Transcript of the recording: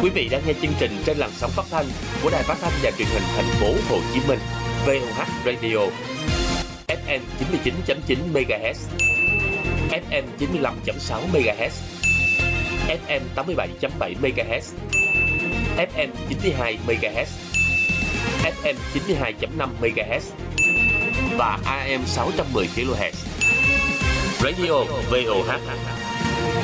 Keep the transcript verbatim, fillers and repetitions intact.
Quý vị đang nghe chương trình trên làn sóng phát thanh của Đài Phát thanh và Truyền hình Thành phố Hồ Chí Minh, vê o hát Radio, ép em chín mươi chín chấm chín MHz, ép em chín mươi lăm chấm sáu MHz, ép em tám mươi bảy chấm bảy MHz, ép em chín mươi hai MHz, ép em chín mươi hai chấm năm MHz và a em sáu trăm mười kHz. Radio vê o hát